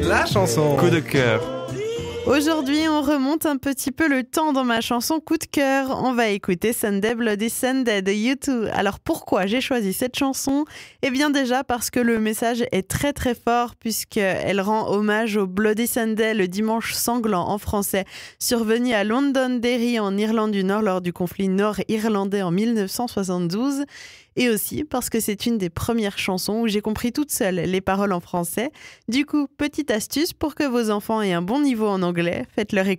La chanson Coup de cœur. Aujourd'hui, on remonte un petit peu le temps dans ma chanson Coup de cœur. On va écouter Sunday Bloody Sunday de U2. Alors pourquoi j'ai choisi cette chanson ? Eh bien déjà parce que le message est très très fort puisqu'elle rend hommage au Bloody Sunday, le dimanche sanglant en français, survenu à Londonderry en Irlande du Nord lors du conflit nord-irlandais en 1972. Et aussi parce que c'est une des premières chansons où j'ai compris toute seule les paroles en français. Du coup, petite astuce pour que vos enfants aient un bon niveau en anglais, faites-leur écouter